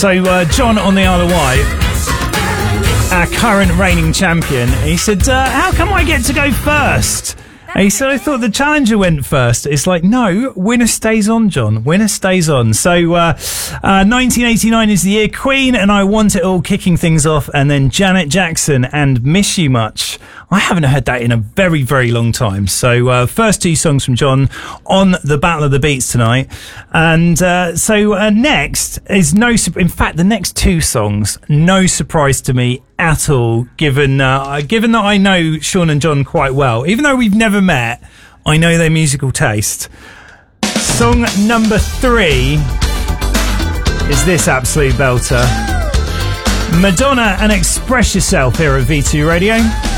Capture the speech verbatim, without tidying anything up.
So, uh, John on the Isle of Wight, our current reigning champion, he said, uh, how come I get to go first? He said, I thought the challenger went first. It's like, no, winner stays on, John. Winner stays on. So, uh, uh, nineteen eighty-nine is the year. Queen and I Want It All kicking things off. And then Janet Jackson and Miss You Much. I haven't heard that in a very, very long time. So, uh, first two songs from John on the Battle of the Beats tonight. And, uh, so, uh, next is no, su- in fact, the next two songs, no surprise to me at all, given, uh, given that I know Sean and John quite well. Even though we've never met, I know their musical taste. Song number three is this absolute belter. Madonna and Express Yourself here at V two Radio.